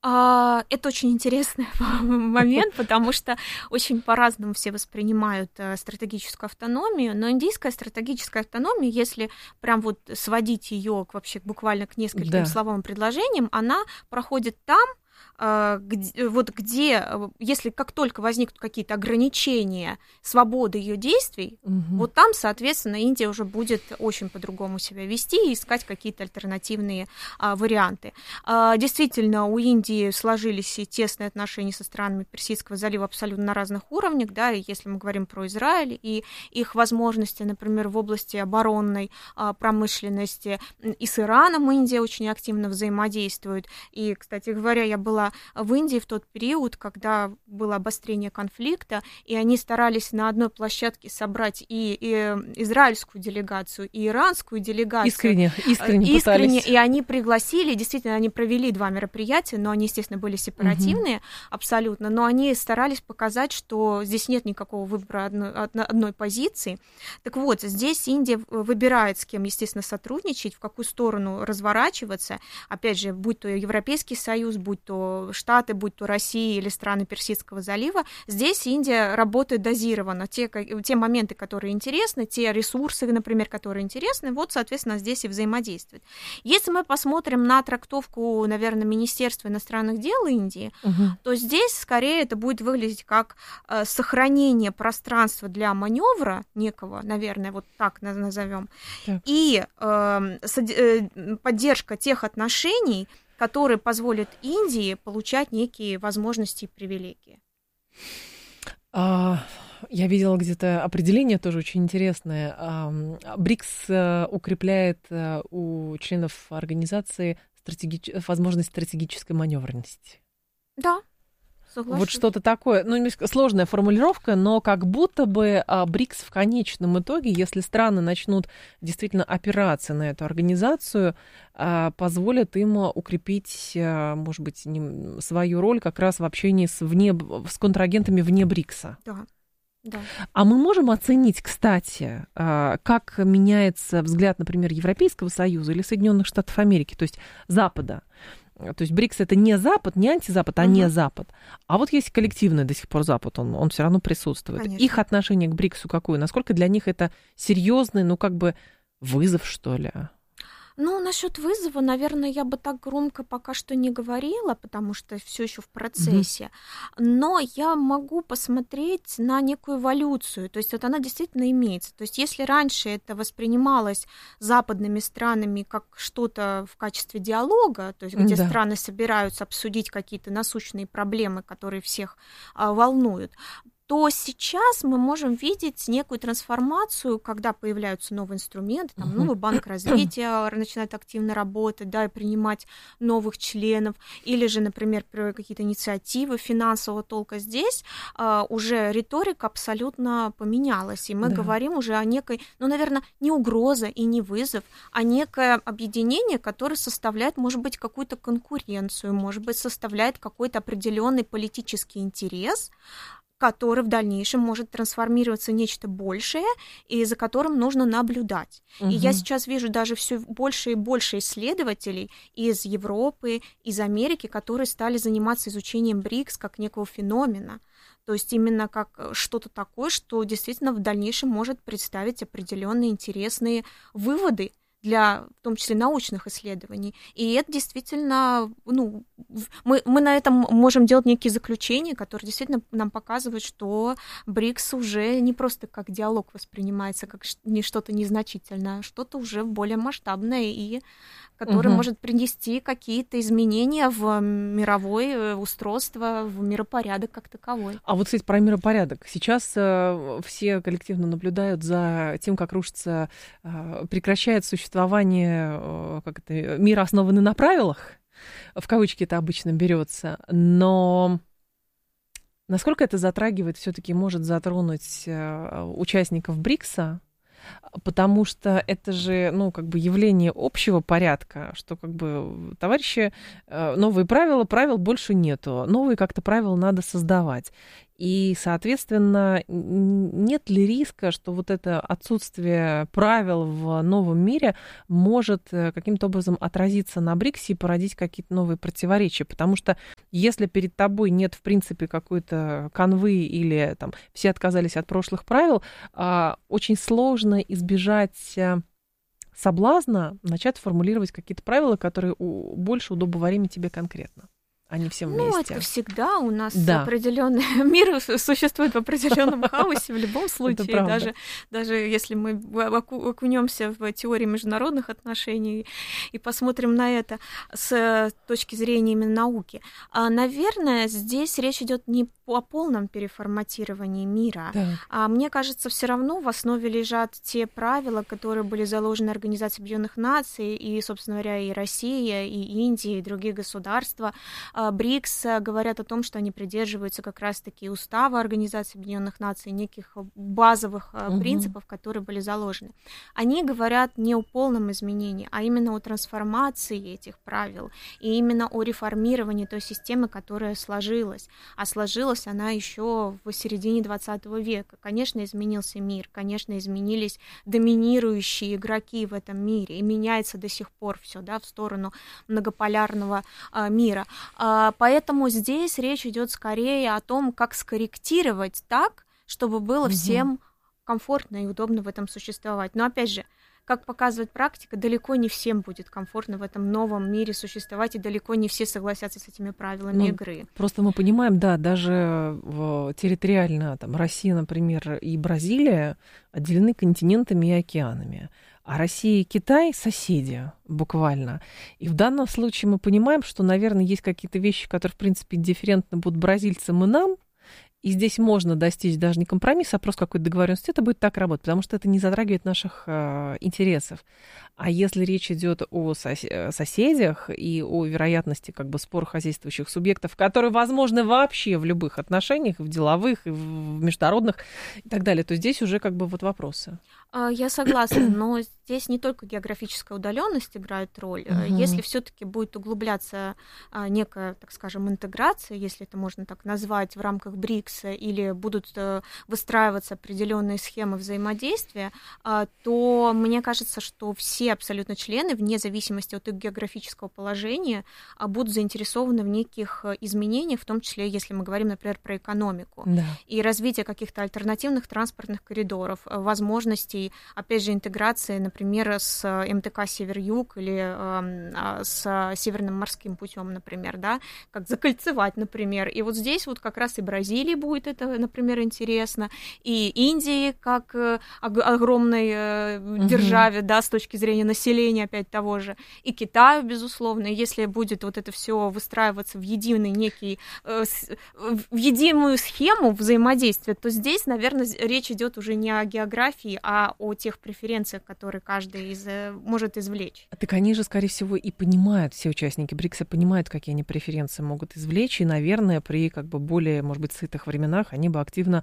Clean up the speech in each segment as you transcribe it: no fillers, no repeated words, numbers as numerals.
Это очень интересный момент, потому что очень по-разному все воспринимают стратегическую автономию, но индийская стратегическая автономия, если прям вот сводить ее вообще буквально к нескольким словам и предложениям, она проходит там, где, если как только возникнут какие-то ограничения свободы ее действий, вот там, соответственно, Индия уже будет очень по-другому себя вести и искать какие-то альтернативные варианты. Действительно, у Индии сложились и тесные отношения со странами Персидского залива абсолютно на разных уровнях, да, и если мы говорим про Израиль и их возможности, например, в области оборонной промышленности, и с Ираном Индия очень активно взаимодействует. И, кстати говоря, я была в Индии в тот период, когда было обострение конфликта, и они старались на одной площадке собрать и израильскую делегацию, и иранскую делегацию. Искренне пытались. И они пригласили, действительно, они провели 2 мероприятия, но они, естественно, были сепаративные абсолютно, но они старались показать, что здесь нет никакого выбора одной позиции. Так вот, здесь Индия выбирает, с кем, естественно, сотрудничать, в какую сторону разворачиваться, опять же, будь то Европейский Союз, будь то Штаты, будь то Россия или страны Персидского залива, здесь Индия работает дозированно. Те моменты, которые интересны, те ресурсы, например, которые интересны, вот, соответственно, здесь и взаимодействует. Если мы посмотрим на трактовку, наверное, Министерства иностранных дел Индии, то здесь скорее это будет выглядеть как сохранение пространства для маневра некого, наверное, вот так назовем, и поддержка тех отношений, которые позволят Индии получать некие возможности и привилегии. Я видела где-то определение тоже очень интересное. БРИКС укрепляет у членов организации возможность стратегической маневренности. Да. Соглашусь. Вот что-то такое, сложная формулировка, но как будто бы БРИКС в конечном итоге, если страны начнут действительно опираться на эту организацию, позволят им укрепить, может быть, свою роль как раз в общении с контрагентами вне БРИКСа. Да. А мы можем оценить, кстати, как меняется взгляд, например, Европейского Союза или Соединенных Штатов Америки, то есть Запада. То есть БРИКС это не Запад, не антизапад, а не Запад. А вот есть коллективный до сих пор Запад, он все равно присутствует. Конечно. Их отношение к БРИКСу какое? Насколько для них это серьезный, вызов, что ли? Насчет вызова, наверное, я бы так громко пока что не говорила, потому что все еще в процессе. Но я могу посмотреть на некую эволюцию. То есть вот она действительно имеется. То есть если раньше это воспринималось западными странами как что-то в качестве диалога, то есть где страны собираются обсудить какие-то насущные проблемы, которые всех волнуют, то сейчас мы можем видеть некую трансформацию, когда появляются новые инструменты, новый банк развития начинает активно работать, и принимать новых членов, или же, например, какие-то инициативы финансового толка. Здесь уже риторика абсолютно поменялась, и мы говорим уже о некой, наверное, не угроза и не вызов, а некое объединение, которое составляет, может быть, какую-то конкуренцию, может быть, составляет какой-то определенный политический интерес, который в дальнейшем может трансформироваться в нечто большее, и за которым нужно наблюдать. И я сейчас вижу даже все больше и больше исследователей из Европы, из Америки, которые стали заниматься изучением БРИКС как некого феномена. То есть именно как что-то такое, что действительно в дальнейшем может представить определенные интересные выводы для, в том числе, научных исследований. И это действительно, мы на этом можем делать некие заключения, которые действительно нам показывают, что БРИКС уже не просто как диалог воспринимается, как что-то незначительное, а что-то уже более масштабное и которое может принести какие-то изменения в мировое устройство, в миропорядок как таковой. А вот, кстати, про миропорядок. Сейчас все коллективно наблюдают за тем, как рушится, прекращает существование мира, основанный на правилах. В кавычки это обычно берется. Но насколько это затрагивает, все-таки может затронуть участников БРИКСа? Потому что это же, явление общего порядка, что, товарищи, новые правил больше нету, новые как-то правила надо создавать. И, соответственно, нет ли риска, что вот это отсутствие правил в новом мире может каким-то образом отразиться на БРИКСе и породить какие-то новые противоречия? Потому что если перед тобой нет, в принципе, какой-то канвы или там все отказались от прошлых правил, очень сложно избежать соблазна начать формулировать какие-то правила, которые больше удобоваримы тебе конкретно, а не всем вместе. Это всегда у нас определенный мир существует в определенном хаосе в любом случае, даже если мы окунемся в теорию международных отношений и посмотрим на это с точки зрения именно науки. Наверное, здесь речь идет не о полном переформатировании мира. Мне кажется, все равно в основе лежат те правила, которые были заложены Организацией Объединенных Наций, и, собственно говоря, и Россия, и Индия, и другие государства. БРИКС говорят о том, что они придерживаются как раз-таки устава Организации Объединенных Наций, неких базовых принципов, которые были заложены. Они говорят не о полном изменении, а именно о трансформации этих правил, и именно о реформировании той системы, которая сложилась. А сложилась она еще в середине 20 века. Конечно, изменился мир, конечно, изменились доминирующие игроки в этом мире, и меняется до сих пор все, в сторону многополярного мира. Поэтому здесь речь идет скорее о том, как скорректировать так, чтобы было всем комфортно и удобно в этом существовать. Но опять же, как показывает практика, далеко не всем будет комфортно в этом новом мире существовать, и далеко не все согласятся с этими правилами игры. Просто мы понимаем, даже территориально Россия, например, и Бразилия отделены континентами и океанами. А Россия и Китай — соседи, буквально. И в данном случае мы понимаем, что, наверное, есть какие-то вещи, которые, в принципе, дифферентны будут бразильцам и нам, и здесь можно достичь даже не компромисса, а просто какой-то договоренности. Это будет так работать, потому что это не затрагивает наших интересов. А если речь идет о соседях и о вероятности споров хозяйствующих субъектов, которые возможны вообще в любых отношениях, в деловых, и в международных и так далее, то здесь уже вопросы. Я согласна, но здесь не только географическая удаленность играет роль. Если все-таки будет углубляться некая, так скажем, интеграция, если это можно так назвать, в рамках БРИКС, или будут выстраиваться определенные схемы взаимодействия, то мне кажется, что все абсолютно члены, вне зависимости от их географического положения, будут заинтересованы в неких изменениях, в том числе, если мы говорим, например, про экономику. И развитие каких-то альтернативных транспортных коридоров, возможностей, опять же, интеграции, например, с МТК Север-Юг или с Северным морским путем, например, как закольцевать, например. И вот здесь вот как раз и Бразилии будет это, например, интересно, и Индии как огромной державе, с точки зрения населения, опять того же, и Китаю, безусловно. И если будет вот это все выстраиваться в единый некий, в единую схему взаимодействия, то здесь, наверное, речь идет уже не о географии, а о тех преференциях, которые каждый может извлечь. Так они же, скорее всего, и понимают, все участники БРИКСа понимают, какие они преференции могут извлечь, и, наверное, при более, может быть, сытых временах они бы активно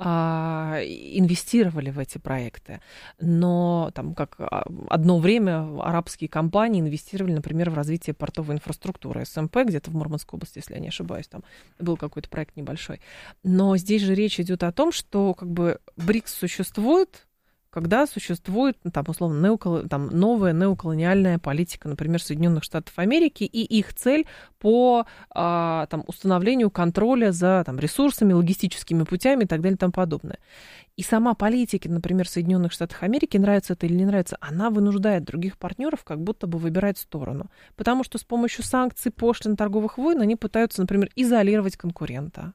инвестировали в эти проекты. Но как одно время арабские компании инвестировали, например, в развитие портовой инфраструктуры СМП, где-то в Мурманской области, если я не ошибаюсь, там был какой-то проект небольшой. Но здесь же речь идет о том, что БРИКС существует, когда существует, условно, новая неоколониальная политика, например, Соединенных Штатов Америки, и их цель по установлению контроля за ресурсами, логистическими путями и так далее и тому подобное. И сама политика, например, Соединенных Штатов Америки, нравится это или не нравится, она вынуждает других партнеров как будто бы выбирать сторону. Потому что с помощью санкций, пошлин, торговых войн они пытаются, например, изолировать конкурента.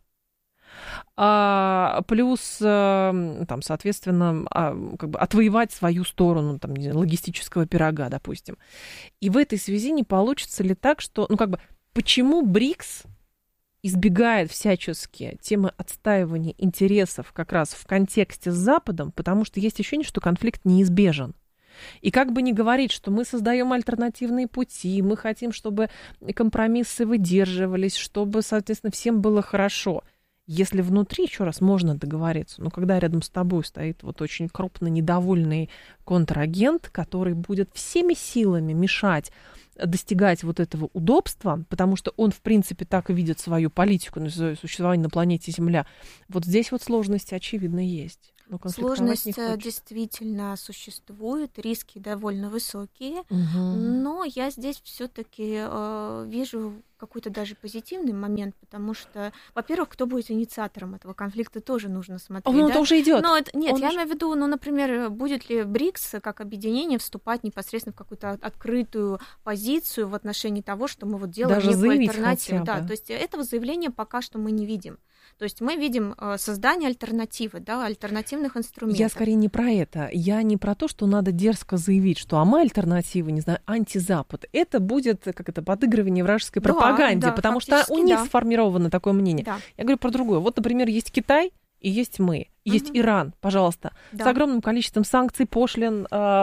Плюс, соответственно, отвоевать свою сторону логистического пирога, допустим. И в этой связи не получится ли так, что, почему БРИКС избегает всячески темы отстаивания интересов как раз в контексте с Западом, потому что есть ощущение, что конфликт неизбежен. И как бы ни говорить, что мы создаем альтернативные пути, мы хотим, чтобы компромиссы выдерживались, чтобы, соответственно, всем было хорошо. Если внутри, еще раз, можно договориться, но когда рядом с тобой стоит очень крупно недовольный контрагент, который будет всеми силами мешать достигать вот этого удобства, потому что он, в принципе, так и видит свою политику, свое существование на планете Земля, вот здесь вот сложности, очевидно, есть. Сложность действительно существует, риски довольно высокие, но я здесь все-таки вижу какой-то даже позитивный момент, потому что, во-первых, кто будет инициатором этого конфликта, тоже нужно смотреть. Он уже идет. Нет, я имею в виду, например, будет ли БРИКС как объединение вступать непосредственно в какую-то открытую позицию в отношении того, что мы вот делаем даже некую альтернативу. Да, то есть этого заявления пока что мы не видим. То есть мы видим создание альтернативы, да, альтернативных инструментов. Я скорее не про это. Я не про то, что надо дерзко заявить, что мы альтернатива, не знаю, антизапад. Это будет подыгрывание вражеской пропаганде, потому что у них сформировано такое мнение. Да. Я говорю про другое. Вот, например, есть Китай и есть мы. Есть Иран, пожалуйста, с огромным количеством санкций, пошлин,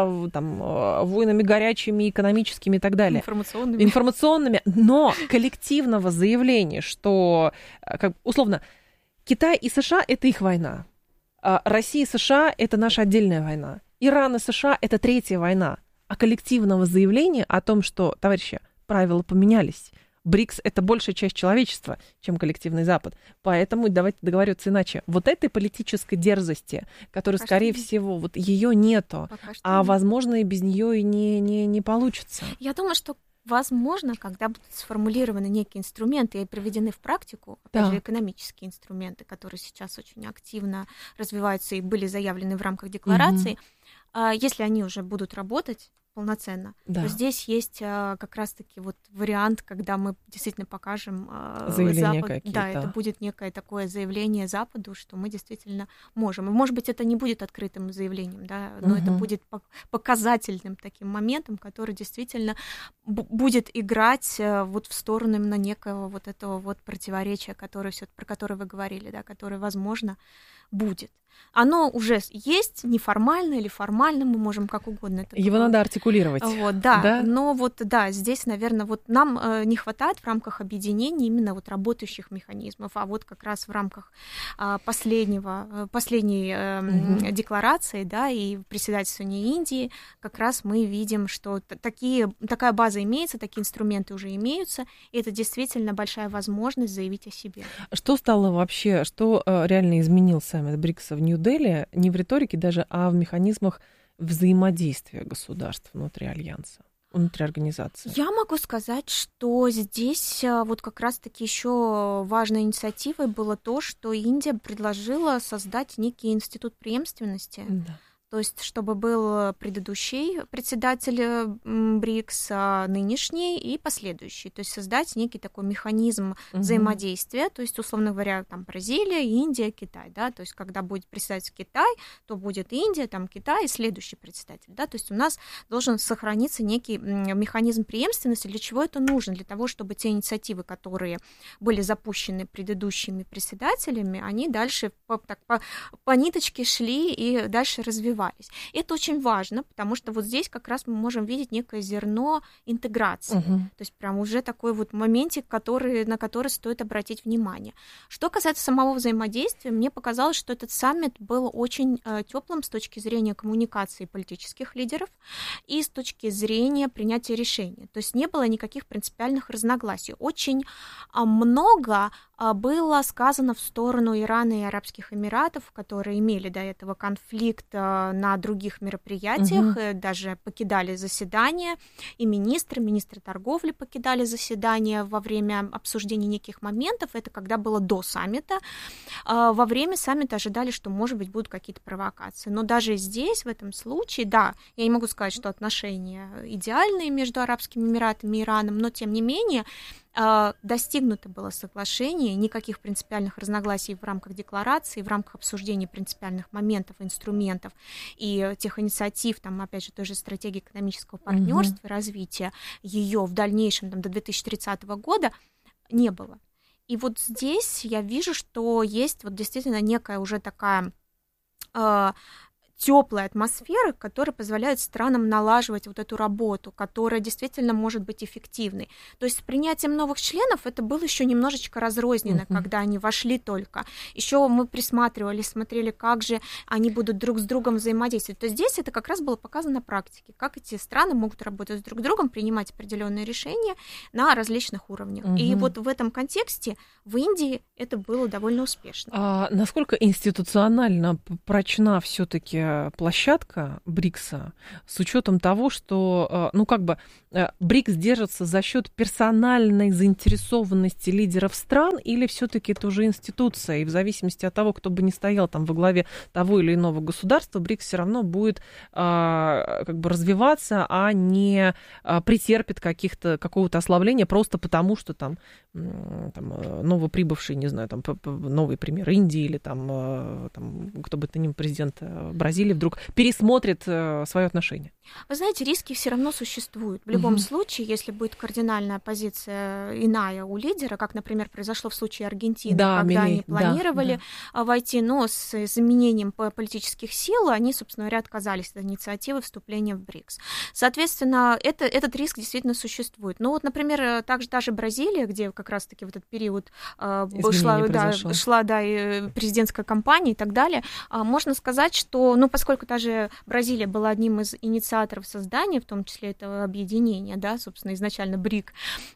войнами горячими, экономическими и так далее. Информационными. Но коллективного заявления, что, условно, Китай и США – это их война. Россия и США – это наша отдельная война. Иран и США – это третья война. А коллективного заявления о том, что, товарищи, правила поменялись. БРИКС – это большая часть человечества, чем коллективный Запад. Поэтому давайте договориться иначе. Вот этой политической дерзости, которая, скорее всего, вот ее нету, возможно, и без нее и не получится. Я думаю, что возможно, когда будут сформулированы некие инструменты и приведены в практику, опять же, экономические инструменты, которые сейчас очень активно развиваются и были заявлены в рамках декларации, если они уже будут работать полноценно, то здесь есть как раз-таки вот вариант, когда мы действительно покажем Запад. Да, это будет некое такое заявление Западу, что мы действительно можем. И, может быть, это не будет открытым заявлением, да, но это будет показательным таким моментом, который действительно будет играть вот в сторону именно некого вот этого вот противоречия, про которое вы говорили, да, которое, возможно, будет. Оно уже есть, неформально или формально, мы можем как угодно это его надо артикулировать. Вот, да, но вот, да, здесь, наверное, вот нам не хватает в рамках объединения именно вот работающих механизмов, а вот как раз в рамках последней декларации, да, и председательствования Индии как раз мы видим, что такая база имеется, такие инструменты уже имеются, и это действительно большая возможность заявить о себе. Что стало вообще, что реально изменил саммит БРИКСа в Нью-Дели, не в риторике даже, а в механизмах взаимодействия государств внутри альянса, внутри организации? Я могу сказать, что здесь вот как раз-таки еще важной инициативой было то, что Индия предложила создать некий институт преемственности. Да. То есть, чтобы был предыдущий председатель БРИКС, нынешний и последующий. То есть создать некий такой механизм взаимодействия. То есть, условно говоря, там Бразилия, Индия, Китай. Да? То есть, когда будет председатель Китай, то будет Индия, там Китай и следующий председатель. Да? То есть у нас должен сохраниться некий механизм преемственности. Для чего это нужно? Для того, чтобы те инициативы, которые были запущены предыдущими председателями, они дальше по ниточке шли и дальше развивались. Это очень важно, потому что вот здесь как раз мы можем видеть некое зерно интеграции. То есть прям уже такой вот моментик, на который стоит обратить внимание. Что касается самого взаимодействия, мне показалось, что этот саммит был очень теплым с точки зрения коммуникации политических лидеров и с точки зрения принятия решений. То есть не было никаких принципиальных разногласий. Очень много было сказано в сторону Ирана и Арабских Эмиратов, которые имели до этого конфликт на других мероприятиях, даже покидали заседания, и министры торговли покидали заседания во время обсуждения неких моментов, это когда было до саммита. Во время саммита ожидали, что, может быть, будут какие-то провокации. Но даже здесь, в этом случае, да, я не могу сказать, что отношения идеальные между Арабскими Эмиратами и Ираном, но, тем не менее, достигнуто было соглашение, никаких принципиальных разногласий в рамках декларации, в рамках обсуждения принципиальных моментов, инструментов и тех инициатив, там, опять же, той же стратегии экономического партнерства и развития ее в дальнейшем до 2030 года не было. И вот здесь я вижу, что есть вот действительно некая уже такая теплой атмосферы, которая позволяет странам налаживать вот эту работу, которая действительно может быть эффективной. То есть с принятием новых членов это было еще немножечко разрозненно, когда они вошли только. Еще мы присматривались, смотрели, как же они будут друг с другом взаимодействовать. То есть здесь это как раз было показано на практике, как эти страны могут работать друг с другом, принимать определенные решения на различных уровнях. И вот в этом контексте в Индии это было довольно успешно. А насколько институционально прочна все-таки площадка БРИКСа с учетом того, что, БРИКС держится за счет персональной заинтересованности лидеров стран, или все-таки это уже институция, и в зависимости от того, кто бы ни стоял там во главе того или иного государства, БРИКС все равно будет развиваться, а не претерпит какого-то ослабления просто потому, что там новоприбывший, не знаю, там новый премьер Индии или там кто бы то ни был, президент Бразилии вдруг пересмотрит свое отношение. Вы знаете, риски все равно существуют. В любом случае, если будет кардинальная позиция иная у лидера, как, например, произошло в случае Аргентины, когда они планировали войти, но с изменением политических сил, они, собственно говоря, отказались от инициативы вступления в БРИКС. Соответственно, этот риск действительно существует. Ну вот, например, также даже Бразилия, где как раз-таки в этот период шла президентская кампания и так далее, можно сказать, что, поскольку даже Бразилия была одним из инициаторов создания, в том числе этого объединения, да, собственно, изначально БРИК,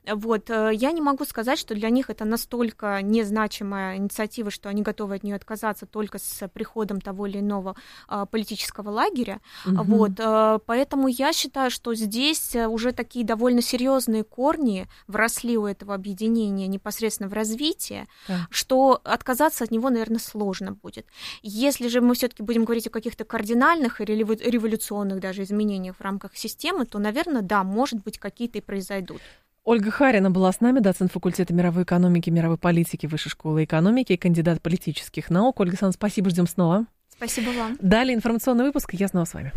я не могу сказать, что для них это настолько незначимая инициатива, что они готовы от нее отказаться только с приходом того или иного политического лагеря. Поэтому я считаю, что здесь уже такие довольно серьезные корни вросли у этого объединения непосредственно в развитие, что отказаться от него, наверное, сложно будет. Если же мы все-таки будем говорить о каких-то кардинальных или революционных даже изменениях в рамках системы, то, наверное, да, может быть, какие-то и произойдут. Ольга Харина была с нами, доцент факультета мировой экономики, мировой политики Высшей школы экономики и кандидат политических наук. Ольга Александровна, спасибо, ждем снова. Спасибо вам. Далее информационный выпуск, я снова с вами.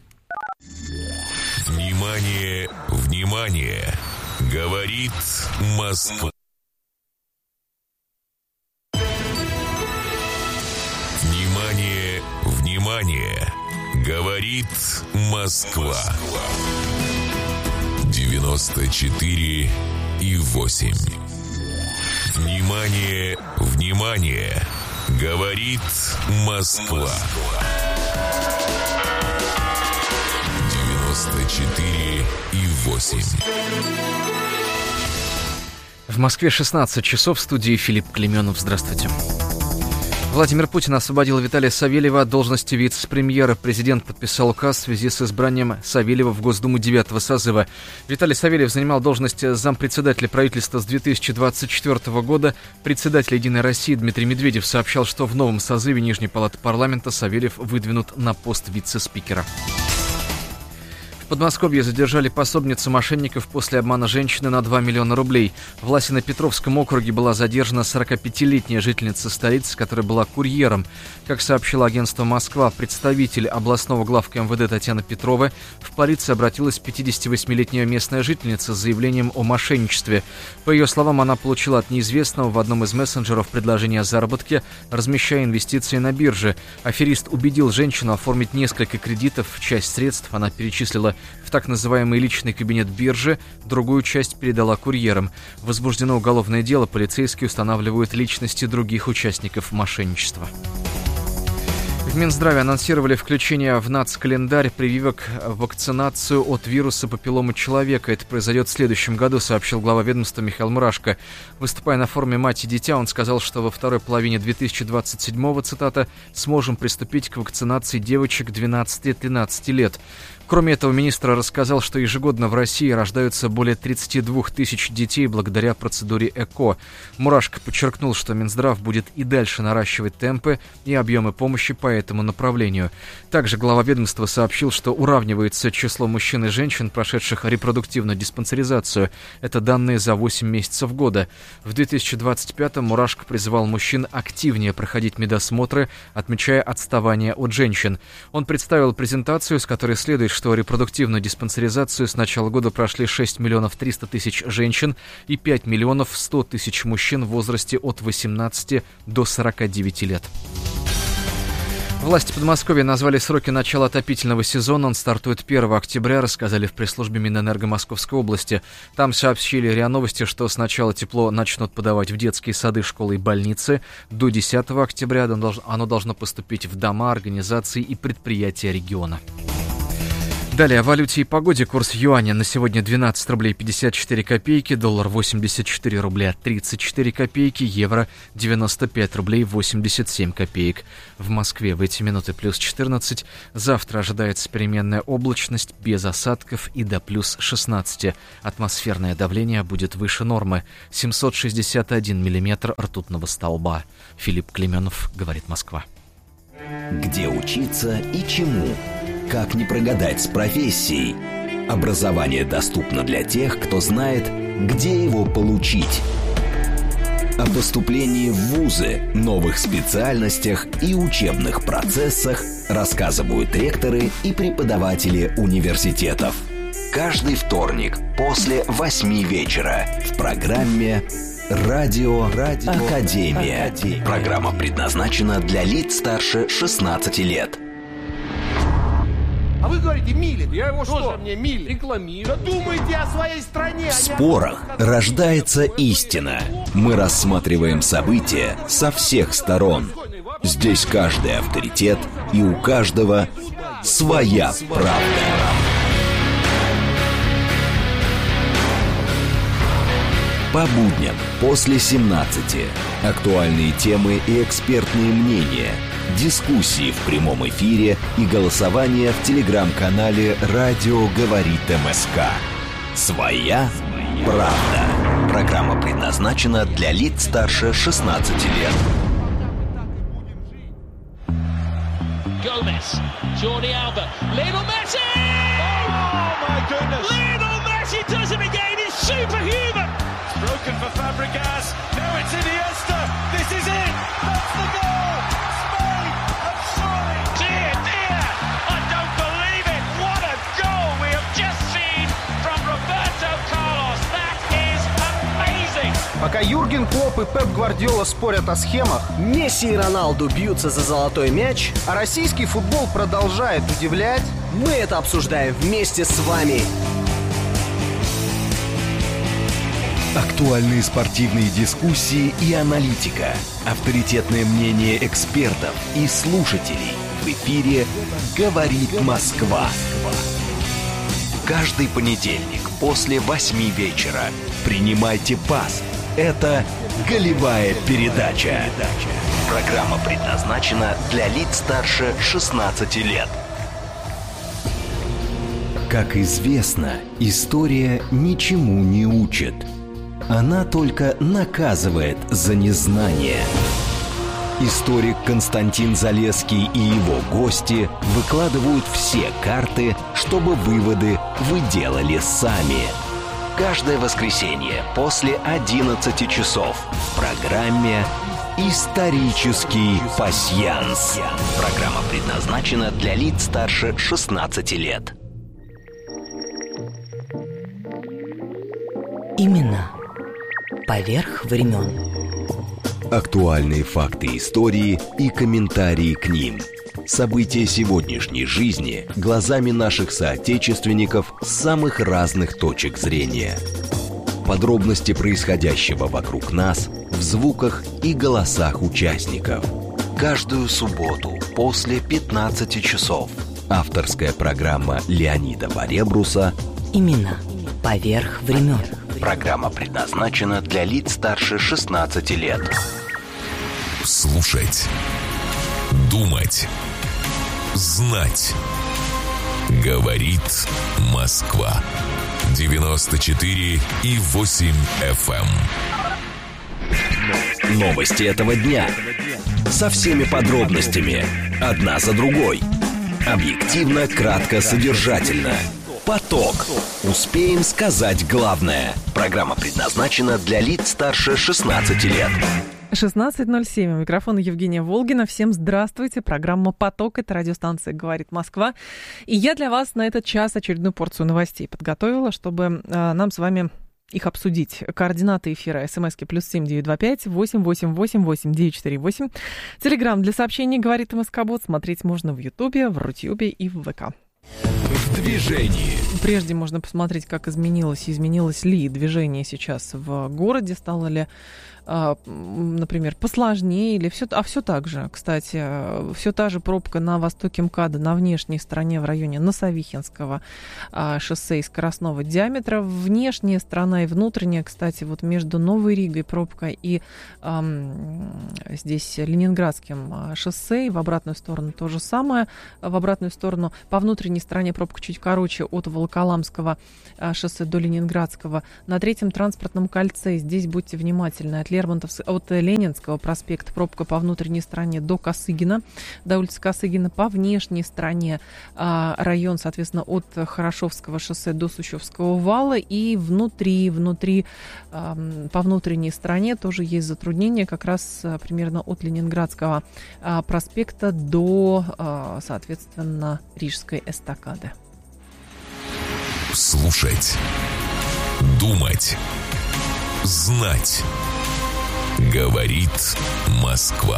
Внимание, внимание! Говорит Москва. Внимание, внимание! Говорит Москва. 94,8. Внимание, внимание! Говорит Москва. 94,8. В Москве 16 часов, в студии Филипп Клеменов. Здравствуйте. Владимир Путин освободил Виталия Савельева от должности вице-премьера. Президент подписал указ в связи с избранием Савельева в Госдуму 9-го созыва. Виталий Савельев занимал должность зампредседателя правительства с 2024 года. Председатель «Единой России» Дмитрий Медведев сообщал, что в новом созыве Нижней палаты парламента Савельев выдвинут на пост вице-спикера. В Подмосковье задержали пособницу мошенников после обмана женщины на 2 миллиона рублей. В Ласино-Петровском округе была задержана 45-летняя жительница столицы, которая была курьером. Как сообщило агентство «Москва», представитель областного главка МВД Татьяна Петрова, в полицию обратилась 58-летняя местная жительница с заявлением о мошенничестве. По ее словам, она получила от неизвестного в одном из мессенджеров предложение о заработке, размещая инвестиции на бирже. Аферист убедил женщину оформить несколько кредитов. Часть средств она перечислила в так называемый личный кабинет биржи, другую часть передала курьерам. Возбуждено уголовное дело, полицейские устанавливают личности других участников мошенничества. В Минздраве анонсировали включение в нацкалендарь прививок вакцинацию от вируса папилломы человека. Это произойдет в следующем году, сообщил глава ведомства Михаил Мурашко. Выступая на форуме «Мать и дитя», он сказал, что во второй половине 2027-го, цитата, «сможем приступить к вакцинации девочек 12-13 лет». Кроме этого, министр рассказал, что ежегодно в России рождаются более 32 тысяч детей благодаря процедуре ЭКО. Мурашко подчеркнул, что Минздрав будет и дальше наращивать темпы и объемы помощи по этому направлению. Также глава ведомства сообщил, что уравнивается число мужчин и женщин, прошедших репродуктивную диспансеризацию. Это данные за 8 месяцев года. В 2025-м Мурашко призывал мужчин активнее проходить медосмотры, отмечая отставание от женщин. Он представил презентацию, с которой следует, что репродуктивную диспансеризацию с начала года прошли 6 миллионов 300 тысяч женщин и 5 миллионов 100 тысяч мужчин в возрасте от 18 до 49 лет. Власти Подмосковья назвали сроки начала отопительного сезона. Он стартует 1 октября, рассказали в пресс-службе Минэнерго Московской области. Там сообщили РИА Новости, что сначала тепло начнут подавать в детские сады, школы и больницы. До 10 октября оно должно поступить в дома, организации и предприятия региона. Далее о валюте и погоде. Курс юаня на сегодня 12 рублей 54 копейки, доллар 84 рубля 34 копейки, евро 95 рублей 87 копеек. В Москве в эти минуты плюс 14. Завтра ожидается переменная облачность, без осадков и до плюс 16. Атмосферное давление будет выше нормы. 761 миллиметр ртутного столба. Филипп Клеменов, говорит Москва. Где учиться и чему? Как не прогадать с профессией? Образование доступно для тех, кто знает, где его получить. О поступлении в вузы, новых специальностях и учебных процессах рассказывают ректоры и преподаватели университетов. Каждый вторник после 8 вечера в программе «Радио Академия». Программа предназначена для лиц старше 16 лет. А вы говорите Милин. Я его что? Мне Милин рекламирую. Да думайте о своей стране. В спорах рождается истина. Мы рассматриваем события со всех сторон. Здесь каждый авторитет, и у каждого своя правда. По будням после 17. Актуальные темы и экспертные мнения. Дискуссии в прямом эфире и голосование в телеграм-канале «Радио говорит МСК». Своя правда. Программа предназначена для лиц старше 16 лет. Gomez, Jordi Alba, Lionel Messi! Oh my goodness! Lionel Messi does it again. He's superhuman. It's broken for Fabregas. Now it's Iniesta. This is it. That's the goal. Spain have surely. Dear, dear, I don't believe it. What a goal we have just seen from Roberto Carlos. That is amazing. Пока Юрген Клопп и Пеп Гвардиола спорят о схемах, Месси и Роналду бьются за золотой мяч, а российский футбол продолжает удивлять, мы это обсуждаем вместе с вами. Актуальные спортивные дискуссии и аналитика. Авторитетное мнение экспертов и слушателей. В эфире «Говорит Москва». Каждый понедельник после 8 вечера. Принимайте пас. Это «Голевая передача». Программа предназначена для лиц старше 16 лет. Как известно, история ничему не учит. Она только наказывает за незнание. Историк Константин Залесский и его гости выкладывают все карты, чтобы выводы вы делали сами. Каждое воскресенье после 11 часов в программе «Исторический пасьянс». Программа предназначена для лиц старше 16 лет. Именно поверх времен. Актуальные факты истории и комментарии к ним. События сегодняшней жизни глазами наших соотечественников с самых разных точек зрения. Подробности происходящего вокруг нас в звуках и голосах участников. Каждую субботу после 15 часов. Авторская программа Леонида Баребруса Именно поверх времен. Программа предназначена для лиц старше 16 лет. Слушать, думать, знать. Говорит Москва. 94,8 FM. Новости этого дня. Со всеми подробностями. Одна за другой. Объективно, кратко, содержательно. Поток. Успеем сказать главное. Программа предназначена для лиц старше 16 лет. 16:07. У микрофона Евгения Волгина. Всем здравствуйте. Программа «Поток». Это радиостанция «Говорит Москва». И я для вас на этот час очередную порцию новостей подготовила, чтобы нам с вами их обсудить. Координаты эфира. СМСки +7 925 888 8948. Телеграм для сообщений «Говорит МСК-бот». Смотреть можно в Ютубе, в Рутюбе и в ВК. В движении. Прежде можно посмотреть, как изменилось ли движение сейчас в городе, стало ли, например, посложнее, или все так же. Кстати, все та же пробка на востоке МКАДа, на внешней стороне в районе Носовихинского шоссе и скоростного диаметра. Внешняя сторона и внутренняя, кстати, вот между Новой Ригой пробка и здесь Ленинградским шоссе, и в обратную сторону то же самое. В обратную сторону по внутренней стороне пробка чуть короче от Волоколамского шоссе до Ленинградского. На третьем транспортном кольце здесь будьте внимательны. От Ленинского проспекта пробка по внутренней стороне до Косыгина, до улицы Косыгина. По внешней стороне район, соответственно, от Хорошевского шоссе до Сущевского вала. И внутри по внутренней стороне тоже есть затруднения, как раз примерно от Ленинградского проспекта до, соответственно, Рижской эстакады. Слушать, думать, знать. Говорит Москва.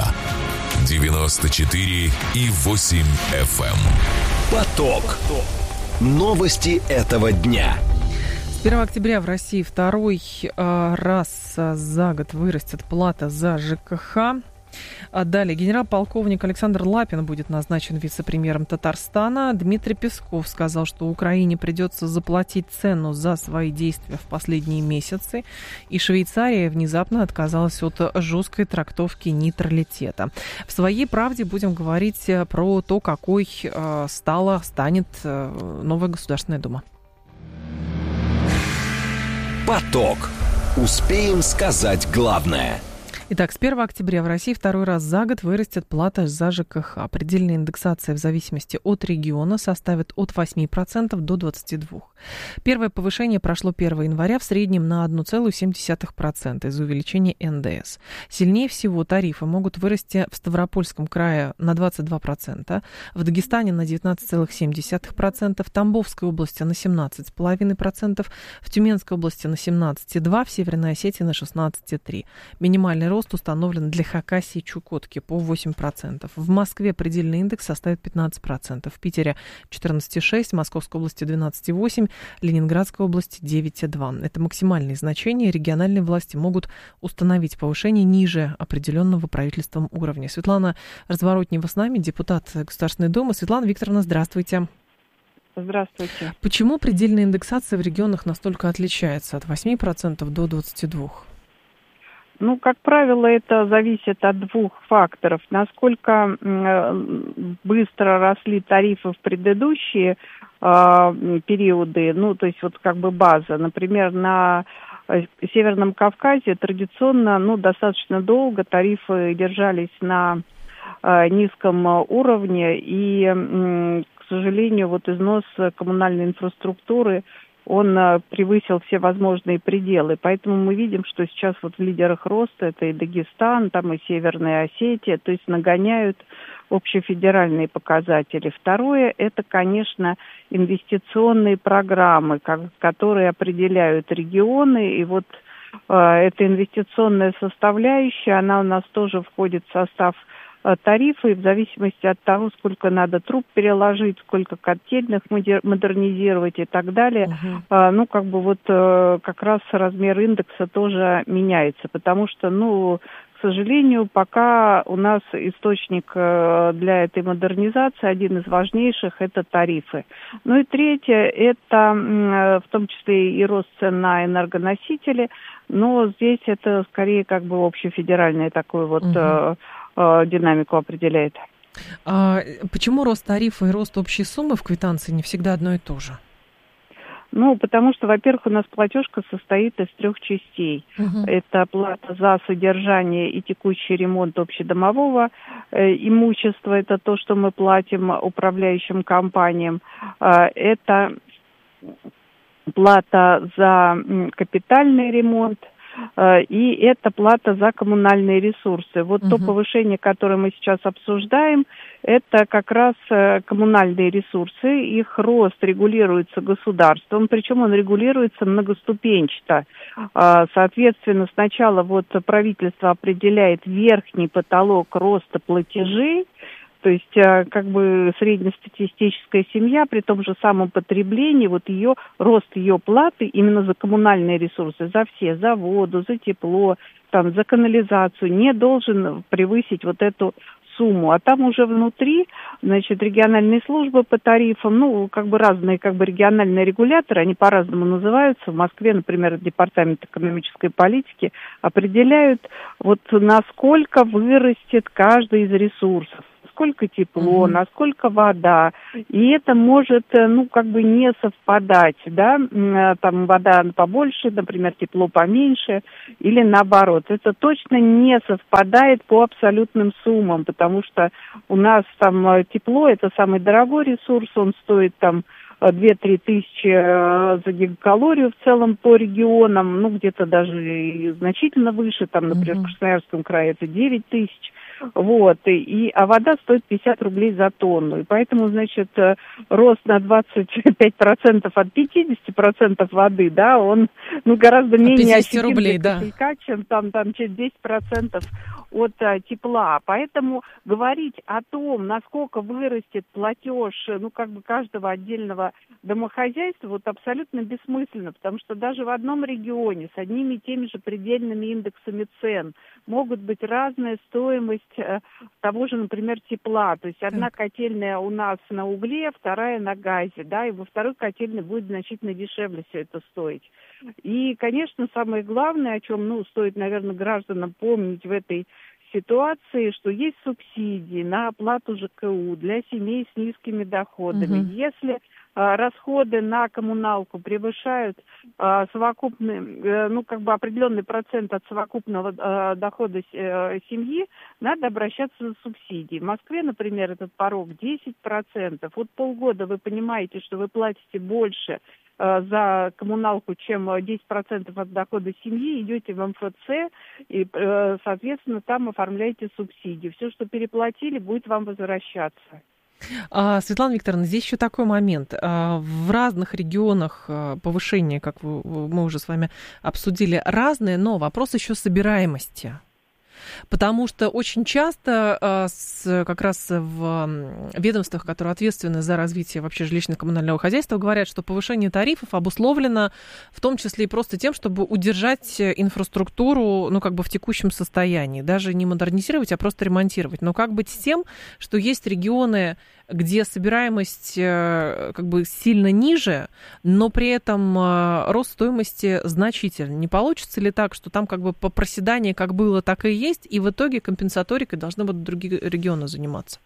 94,8 FM. Поток. Новости этого дня. С 1 октября в России второй раз за год вырастет плата за ЖКХ. Далее генерал-полковник Александр Лапин будет назначен вице-премьером Татарстана. Дмитрий Песков сказал, что Украине придется заплатить цену за свои действия в последние месяцы. И Швейцария внезапно отказалась от жесткой трактовки нейтралитета. В своей правде будем говорить про то, какой станет новая Государственная Дума. Поток. Успеем сказать главное. Итак, с 1 октября в России второй раз за год вырастет плата за ЖКХ. Предельная индексация в зависимости от региона составит от 8% до 22%. Первое повышение прошло 1 января в среднем на 1,7% из-за увеличения НДС. Сильнее всего тарифы могут вырасти в Ставропольском крае на 22%, в Дагестане на 19,7%, в Тамбовской области на 17,5%, в Тюменской области на 17,2%, в Северной Осетии на 16,3%. Минимальный рост установлен для Хакасии и Чукотки по 8%. В Москве предельный индекс составит 15%. В Питере 14,6%, в Московской области 12,8%, Ленинградской области 9,2%. Это максимальные значения. Региональные власти могут установить повышение ниже определенного правительством уровня. Светлана Разворотнева с нами, депутат Государственной Думы. Светлана Викторовна, здравствуйте. Здравствуйте. Почему предельная индексация в регионах настолько отличается от 8% до 22%? Ну, как правило, это зависит от двух факторов. Насколько быстро росли тарифы в предыдущие периоды, ну, то есть вот как бы база. Например, на Северном Кавказе традиционно, достаточно долго тарифы держались на низком уровне, и, к сожалению, вот износ коммунальной инфраструктуры он превысил все возможные пределы. Поэтому мы видим, что сейчас вот в лидерах роста это и Дагестан, там и Северная Осетия, то есть нагоняют общефедеральные показатели. Второе, это, конечно, инвестиционные программы, которые определяют регионы. И вот эта инвестиционная составляющая, она у нас тоже входит в состав тарифы, и в зависимости от того, сколько надо труб переложить, сколько котельных модернизировать и так далее, как раз размер индекса тоже меняется, потому что, к сожалению, пока у нас источник для этой модернизации, один из важнейших, это тарифы. Ну и третье, это в том числе и рост цен на энергоносители, но здесь это скорее как бы общефедеральный такой вот динамику определяет. А почему рост тарифа и рост общей суммы в квитанции не всегда одно и то же? Потому что, во-первых, у нас платежка состоит из 3 частей. Это плата за содержание и текущий ремонт общедомового имущества. Это то, что мы платим управляющим компаниям. Это плата за капитальный ремонт. И это плата за коммунальные ресурсы. Вот то повышение, которое мы сейчас обсуждаем, это как раз коммунальные ресурсы, их рост регулируется государством, причем он регулируется многоступенчато. Соответственно, сначала вот правительство определяет верхний потолок роста платежей, то есть как бы среднестатистическая семья при том же самом потреблении, вот ее рост ее платы именно за коммунальные ресурсы, за все, за воду, за тепло, там, за канализацию, не должен превысить вот эту сумму. А там уже внутри, значит, региональные службы по тарифам, ну, как бы разные, как бы региональные регуляторы, они по-разному называются. В Москве, например, Департамент экономической политики определяют, вот насколько вырастет каждый из ресурсов. Насколько тепло, насколько вода, и это может, ну, как бы не совпадать, да, там вода побольше, например, тепло поменьше, или наоборот. Это точно не совпадает по абсолютным суммам, потому что у нас там тепло, это самый дорогой ресурс, он стоит там 2-3 тысячи за гигакалорию в целом по регионам, ну, где-то даже и значительно выше, там, например, в Красноярском крае это 9 тысяч. Вот, а вода стоит 50 рублей за тонну. И поэтому, значит, рост на 25% от 50% воды, да, он, ну, гораздо менее ощутим для кошелька, чем там через 10% от тепла. Поэтому говорить о том, насколько вырастет платеж, ну, как бы каждого отдельного домохозяйства, вот абсолютно бессмысленно, потому что даже в одном регионе с одними и теми же предельными индексами цен могут быть разная стоимость того же, например, тепла. То есть одна котельная у нас на угле, вторая на газе, да, и во второй котельной будет значительно дешевле все это стоить. И, конечно, самое главное, о чем, ну, стоит, наверное, гражданам помнить в этой ситуации, что есть субсидии на оплату ЖКУ для семей с низкими доходами. Если расходы на коммуналку превышают совокупный, ну, как бы определенный процент от совокупного дохода семьи, надо обращаться за субсидией. В Москве, например, этот порог 10%. Вот полгода вы понимаете, что вы платите больше за коммуналку, чем 10% от дохода семьи, идете в МФЦ и, соответственно, там оформляете субсидию. Все, что переплатили, будет вам возвращаться. Светлана Викторовна, здесь еще такой момент. В разных регионах повышение, как мы уже с вами обсудили, разное, но вопрос еще собираемости. Потому что очень часто как раз в ведомствах, которые ответственны за развитие вообще жилищно-коммунального хозяйства, говорят, что повышение тарифов обусловлено в том числе и просто тем, чтобы удержать инфраструктуру, ну, как бы в текущем состоянии. Даже не модернизировать, а просто ремонтировать. Но как быть с тем, что есть регионы, где собираемость как бы сильно ниже, но при этом рост стоимости значительный. Не получится ли так, что там как бы по проседанию как было, так и есть, и в итоге компенсаторикой должны будут другие регионы заниматься?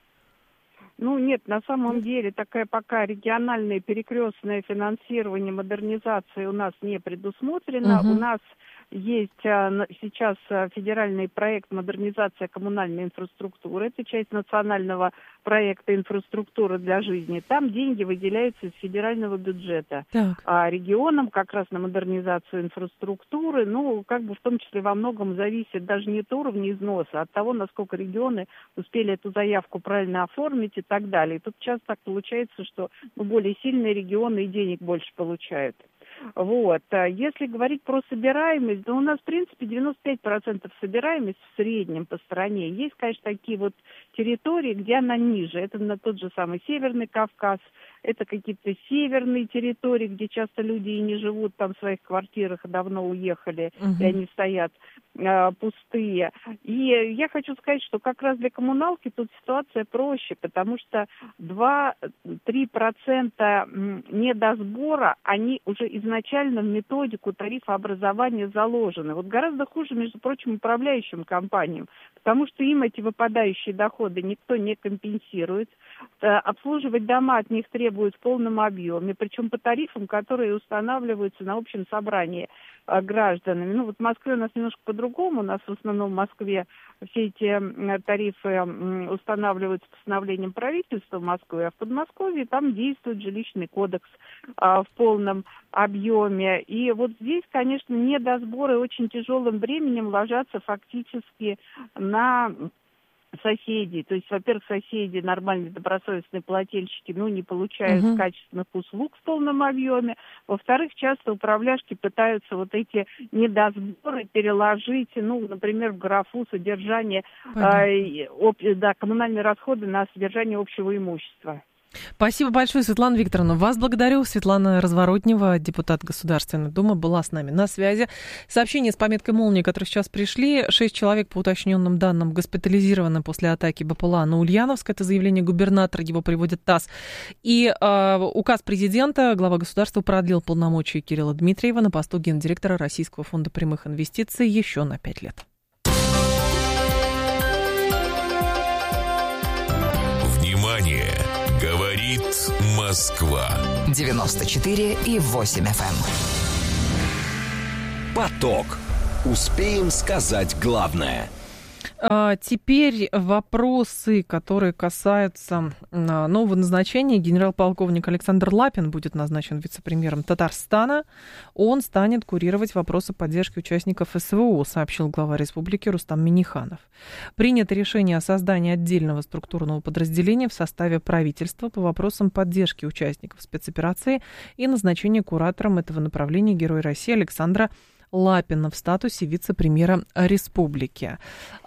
Ну, нет, на самом деле такая пока региональное перекрестное финансирование модернизации у нас не предусмотрено. У нас есть сейчас федеральный проект модернизация коммунальной инфраструктуры. Это часть национального проекта инфраструктуры для жизни. Там деньги выделяются из федерального бюджета. А регионам как раз на модернизацию инфраструктуры, ну, как бы в том числе во многом зависит даже не от уровня износа, а от того, насколько регионы успели эту заявку правильно оформить и так далее. И тут часто так получается, что более сильные регионы и денег больше получают. Вот. Если говорить про собираемость, да у нас, в принципе, 95% собираемость в среднем по стране. Есть, конечно, такие вот территории, где она ниже. Это на тот же самый Северный Кавказ, это какие-то северные территории, где часто люди и не живут там в своих квартирах, давно уехали, и они стоят пустые. И я хочу сказать, что как раз для коммуналки тут ситуация проще, потому что 2-3% недосбора, они уже изначально в методику тарифообразования заложены. Вот гораздо хуже, между прочим, управляющим компаниям, потому что им эти выпадающие доходы никто не компенсирует. Обслуживать дома от них требуют в полном объеме, причем по тарифам, которые устанавливаются на общем собрании гражданами. Ну вот в Москве у нас немножко по-другому, у нас в основном в Москве все эти тарифы устанавливаются постановлением правительства Москвы, а в Подмосковье там действует жилищный кодекс в полном объеме. И вот здесь, конечно, недосборы очень тяжелым бременем ложатся фактически на соседей. То есть, во-первых, соседи, нормальные добросовестные плательщики, не получают качественных услуг в полном объеме. Во-вторых, часто управляшки пытаются вот эти недосборы переложить, например, в графу содержание, коммунальные расходы на содержание общего имущества. Спасибо большое, Светлана Викторовна. Вас благодарю. Светлана Разворотнева, депутат Государственной Думы, была с нами на связи. Сообщение с пометкой «Молния», которые сейчас пришли. 6 человек, по уточненным данным, госпитализированы после атаки БПЛА на Ульяновск. Это заявление губернатора, его приводит ТАСС. И указ президента, глава государства продлил полномочия Кирилла Дмитриева на посту гендиректора Российского фонда прямых инвестиций еще на 5 лет. Внимание! Говорит Москва. 94,8 FM. Поток. Успеем сказать главное. Теперь вопросы, которые касаются нового назначения. Генерал-полковник Александр Лапин будет назначен вице-премьером Татарстана. Он станет курировать вопросы поддержки участников СВО, сообщил глава республики Рустам Минниханов. Принято решение о создании отдельного структурного подразделения в составе правительства по вопросам поддержки участников спецоперации и назначения куратором этого направления Героя России Александра Лапина в статусе вице-премьера республики.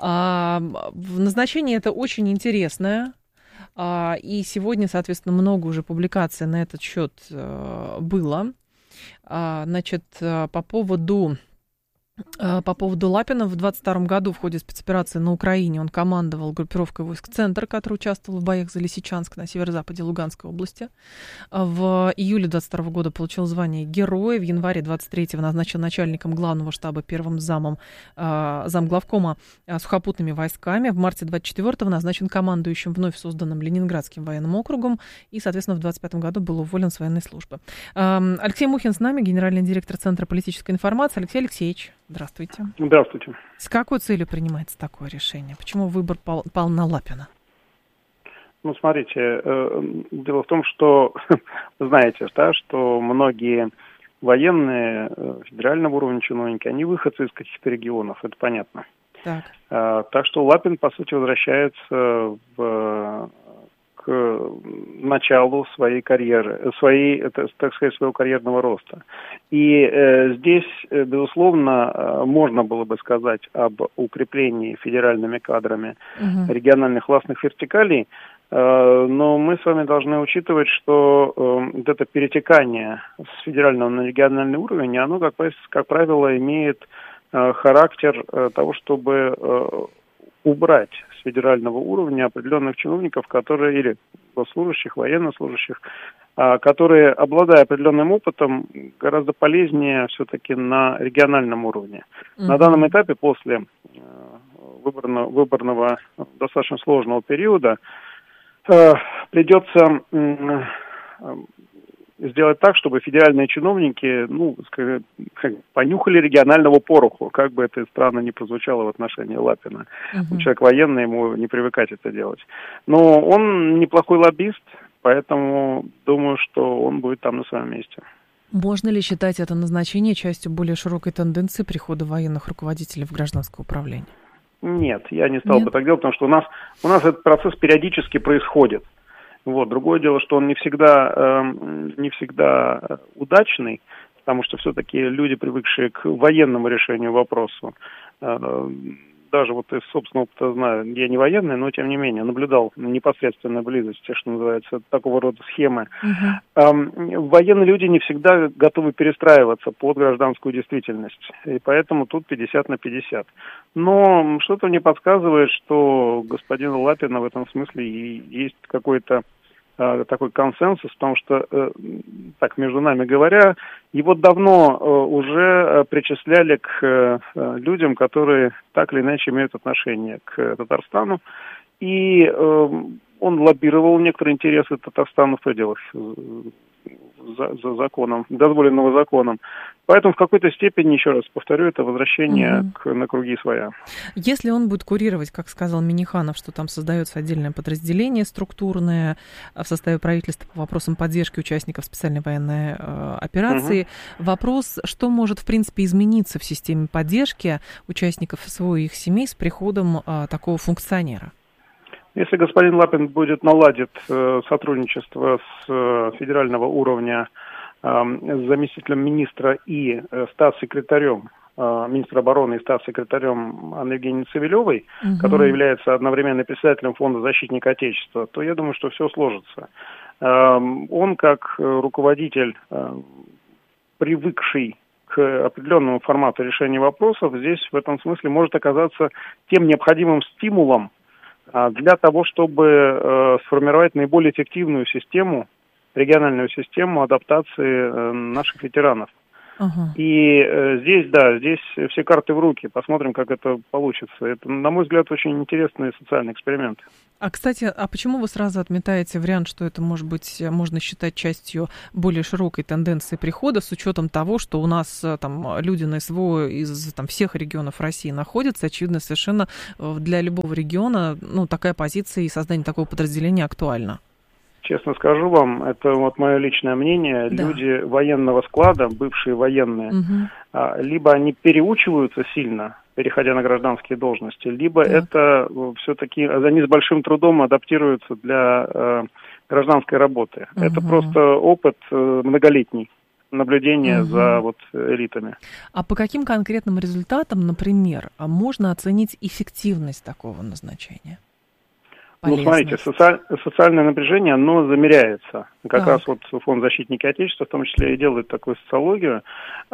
Назначение это очень интересное. И сегодня, соответственно, много уже публикаций на этот счет было. Значит, по поводу Лапина, в 22 году в ходе спецоперации на Украине он командовал группировкой войск «Центр», которая участвовала в боях за Лисичанск на северо-западе Луганской области. В июле 22 года получил звание Героя. В январе 23-го назначен начальником главного штаба, первым замглавкома сухопутными войсками. В марте 24-го назначен командующим вновь созданным Ленинградским военным округом. И, соответственно, в 25 году был уволен с военной службы. Алексей Мухин с нами, генеральный директор Центра политической информации. Алексей Алексеевич, здравствуйте. Здравствуйте. С какой целью принимается такое решение? Почему выбор пал на Лапина? Смотрите, дело в том, что вы знаете, что многие военные федерального уровня чиновники, они выходцы из каких-то регионов, это понятно. Так что Лапин, по сути, возвращается к началу своей карьеры, своего карьерного роста. И здесь, безусловно, можно было бы сказать об укреплении федеральными кадрами региональных властных вертикалей, но мы с вами должны учитывать, что вот это перетекание с федерального на региональный уровень, оно, как правило, имеет характер того, чтобы убрать с федерального уровня определенных чиновников, которые, или госслужащих, военнослужащих, которые, обладая определенным опытом, гораздо полезнее все-таки на региональном уровне. На данном этапе, после выборного достаточно сложного периода, придется сделать так, чтобы федеральные чиновники, понюхали регионального пороху, как бы это странно ни прозвучало в отношении Лапина. Человек военный, ему не привыкать это делать. Но он неплохой лоббист, поэтому думаю, что он будет там на своем месте. Можно ли считать это назначение частью более широкой тенденции прихода военных руководителей в гражданское управление? Нет, я не стал бы так делать, потому что у нас этот процесс периодически происходит. Другое дело, что он не всегда удачный, потому что все-таки люди, привыкшие к военному решению вопроса, даже из собственного опыта знаю, я не военный, но тем не менее наблюдал непосредственную близость, что называется, такого рода схемы. Военные люди не всегда готовы перестраиваться под гражданскую действительность, и поэтому тут 50/50. Но что-то мне подсказывает, что господина Лапина в этом смысле и есть какой-то такой консенсус, потому что, так между нами говоря, его давно уже причисляли к людям, которые так или иначе имеют отношение к Татарстану, и он лоббировал некоторые интересы Татарстана в пределах за законом, дозволенного законом. Поэтому в какой-то степени, еще раз повторю, это возвращение на круги своя. Если он будет курировать, как сказал Минниханов, что там создается отдельное подразделение структурное в составе правительства по вопросам поддержки участников специальной военной операции, вопрос, что может, в принципе, измениться в системе поддержки участников СВО и их семей с приходом такого функционера? Если господин Лапин наладит сотрудничество с федерального уровня с заместителем министра и статс-секретарем, министра обороны и статс-секретарем Анной Евгеньевной Цивилевой, которая является одновременно председателем Фонда защитника Отечества, то я думаю, что все сложится. Он, как руководитель, привыкший к определенному формату решения вопросов, здесь в этом смысле может оказаться тем необходимым стимулом для того, чтобы сформировать наиболее эффективную систему, региональную систему адаптации наших ветеранов. И здесь все карты в руки. Посмотрим, как это получится. Это, на мой взгляд, очень интересный социальный эксперимент. А, кстати, почему вы сразу отметаете вариант, что это, может быть, можно считать частью более широкой тенденции прихода, с учетом того, что у нас там люди на СВО из всех регионов России находятся? Очевидно, совершенно для любого региона такая позиция и создание такого подразделения актуальна. Честно скажу вам, это вот мое личное мнение, да. Люди военного склада, бывшие военные, либо они переучиваются сильно, переходя на гражданские должности, либо это все-таки они с большим трудом адаптируются для гражданской работы. Это просто опыт многолетний наблюдения за элитами. А по каким конкретным результатам, например, можно оценить эффективность такого назначения? Смотрите, социальное напряжение, оно замеряется. Как раз Фонд защитника Отечества, в том числе, и делает такую социологию.